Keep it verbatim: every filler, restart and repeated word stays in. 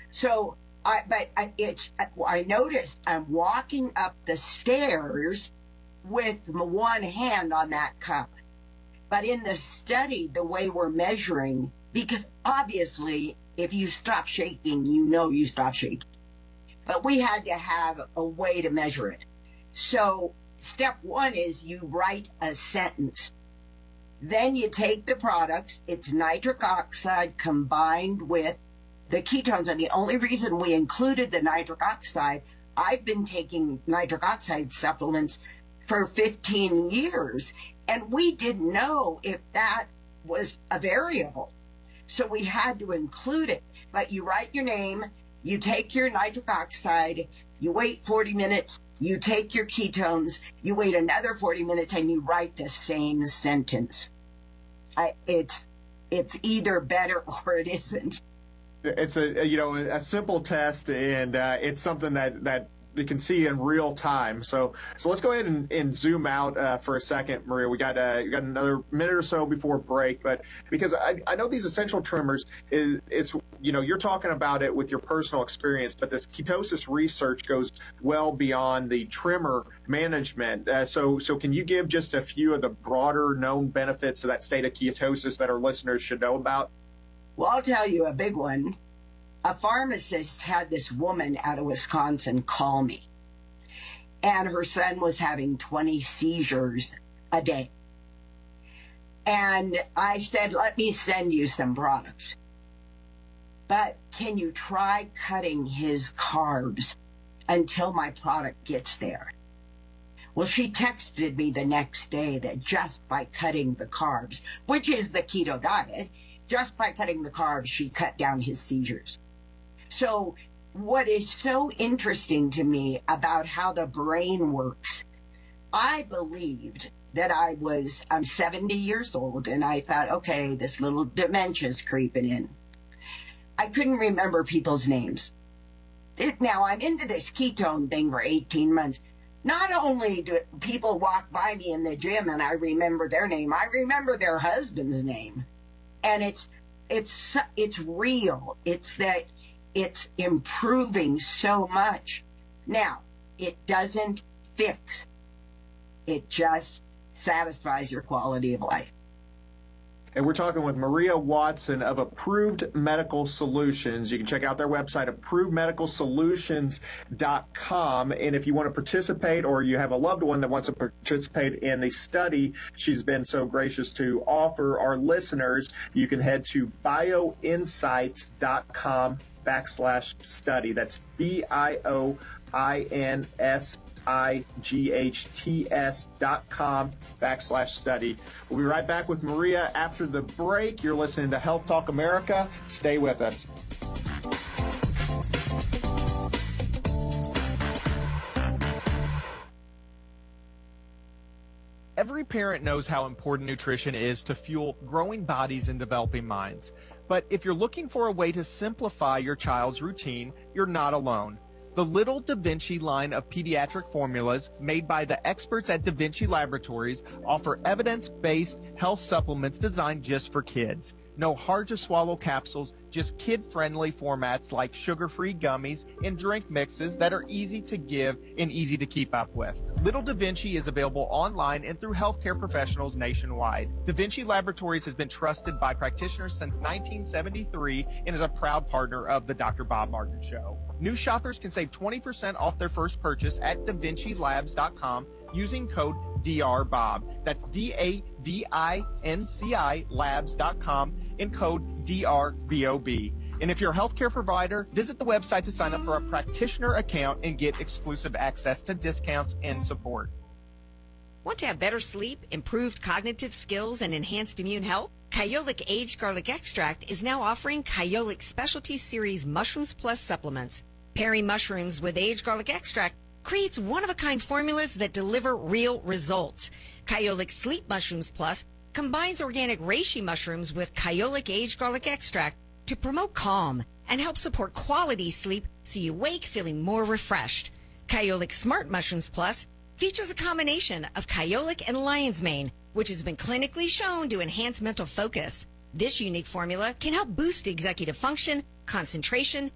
So, I, but I, it's, I noticed I'm walking up the stairs with one hand on that cup. But in the study, the way we're measuring, because obviously if you stop shaking, you know you stop shaking. But we had to have a way to measure it. So step one is you write a sentence. Then you take the products, it's nitric oxide combined with the ketones. And the only reason we included the nitric oxide, I've been taking nitric oxide supplements for fifteen years. And we didn't know if that was a variable. So we had to include it. But you write your name, you take your nitric oxide, you wait forty minutes, you take your ketones, you wait another forty minutes, and you write the same sentence. I, it's it's either better or it isn't. It's a you know a simple test, and uh, it's something that that you can see in real time. So so let's go ahead and, and zoom out uh, for a second, Maria. We got uh, we got another minute or so before break, but because I, I know these essential tremors is it's you know you're talking about it with your personal experience, but this ketosis research goes well beyond the tremor management. Uh, so so can you give just a few of the broader known benefits of that state of ketosis that our listeners should know about? Well, I'll tell you a big one. A pharmacist had this woman out of Wisconsin call me, and her son was having twenty seizures a day. And I said, let me send you some products, but can you try cutting his carbs until my product gets there? Well, she texted me the next day that just by cutting the carbs, which is the keto diet, just by cutting the carbs, she cut down his seizures. So what is so interesting to me about how the brain works, I believed that I was, I'm seventy years old, and I thought, okay, this little dementia's creeping in. I couldn't remember people's names. It, now, I'm into this ketone thing for eighteen months. Not only do people walk by me in the gym and I remember their name, I remember their husband's name. And it's, it's, it's real. It's that it's improving so much. Now, it doesn't fix. It just satisfies your quality of life. And we're talking with Maria Watson of Approved Medical Solutions. You can check out their website, approved medical solutions dot com. And if you want to participate or you have a loved one that wants to participate in the study she's been so gracious to offer our listeners, you can head to bioinsights dot com backslash study. That's B I O I N S I G H T S dot com backslash study. We'll be right back with Maria after the break. You're listening to Health Talk America. Stay with us. Every parent knows how important nutrition is to fuel growing bodies and developing minds. But if you're looking for a way to simplify your child's routine, you're not alone. The Little Da Vinci line of pediatric formulas made by the experts at Da Vinci Laboratories offer evidence-based health supplements designed just for kids. No hard-to-swallow capsules, just kid-friendly formats like sugar-free gummies and drink mixes that are easy to give and easy to keep up with. Little Da Vinci is available online and through healthcare professionals nationwide. Da Vinci Laboratories has been trusted by practitioners since nineteen seventy-three and is a proud partner of the Doctor Bob Martin Show. New shoppers can save twenty percent off their first purchase at da vinci labs dot com using code D R Bob. That's D A V I N C I labs dot com and code D R B O B. And if you're a healthcare provider, visit the website to sign up for a practitioner account and get exclusive access to discounts and support. Want to have better sleep, improved cognitive skills, and enhanced immune health? Kyolic Aged Garlic Extract is now offering Kyolic Specialty Series Mushrooms Plus supplements. Pairing mushrooms with aged garlic extract creates one-of-a-kind formulas that deliver real results. Kyolic Sleep Mushrooms Plus combines organic reishi mushrooms with Kyolic Aged Garlic Extract to promote calm and help support quality sleep so you wake feeling more refreshed. Kyolic Smart Mushrooms Plus features a combination of Kyolic and lion's mane, which has been clinically shown to enhance mental focus. This unique formula can help boost executive function, concentration,